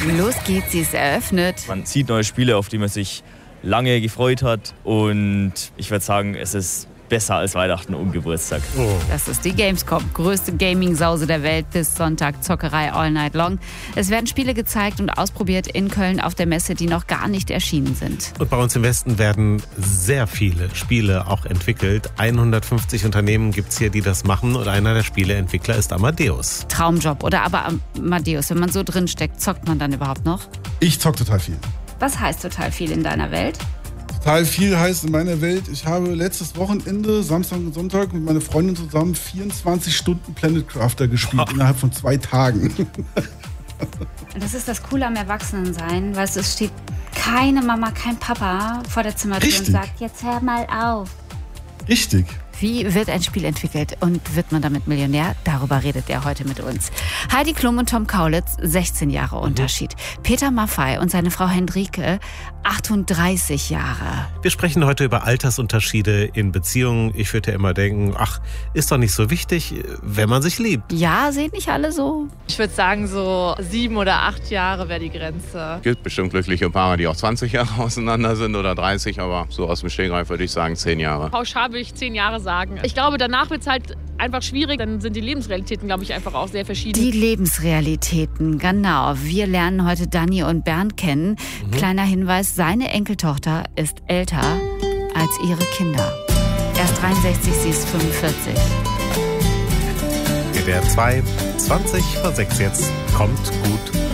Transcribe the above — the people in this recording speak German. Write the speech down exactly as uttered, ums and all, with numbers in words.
Los geht's, sie ist eröffnet. Man sieht neue Spiele, auf die man sich lange gefreut hat. Und ich würde sagen, es ist besser als Weihnachten um Geburtstag. Oh. Das ist die Gamescom, größte Gaming-Sause der Welt. Bis Sonntag Zockerei all night long. Es werden Spiele gezeigt und ausprobiert in Köln auf der Messe, die noch gar nicht erschienen sind. Und bei uns im Westen werden sehr viele Spiele auch entwickelt. hundertfünfzig Unternehmen gibt es hier, die das machen. Und einer der Spieleentwickler ist Amadeus. Traumjob. Oder aber Amadeus, wenn man so drin steckt, zockt man dann überhaupt noch? Ich zock total viel. Was heißt total viel in deiner Welt? Total viel heißt in meiner Welt, ich habe letztes Wochenende, Samstag und Sonntag, mit meiner Freundin zusammen vierundzwanzig Stunden Planet Crafter gespielt, innerhalb von zwei Tagen. Das ist das Coole am Erwachsenensein, weil es steht keine Mama, kein Papa vor der Zimmertür Richtig. und sagt, jetzt hör mal auf. Richtig. Wie wird ein Spiel entwickelt und wird man damit Millionär? Darüber redet er heute mit uns. Heidi Klum und Tom Kaulitz, sechzehn Jahre Unterschied. Peter Maffay und seine Frau Hendrike, achtunddreißig Jahre. Wir sprechen heute über Altersunterschiede in Beziehungen. Ich würde ja immer denken, ach, ist doch nicht so wichtig, wenn man sich liebt. Ja, sehen nicht alle so. Ich würde sagen, so sieben oder acht Jahre wäre die Grenze. Es gibt bestimmt glückliche Paare, die auch zwanzig Jahre auseinander sind oder dreißig, aber so aus dem Stegreif würde ich sagen zehn Jahre. Pauschal würde ich zehn Jahre sagen. Ich glaube, danach wird es halt einfach schwierig. Dann sind die Lebensrealitäten, glaube ich, einfach auch sehr verschieden. Die Lebensrealitäten, genau. Wir lernen heute Dani und Bernd kennen. Mhm. Kleiner Hinweis, seine Enkeltochter ist älter als ihre Kinder. Er ist dreiundsechzig, sie ist fünfundvierzig. W D R zwei, zwanzig vor sechs jetzt, kommt gut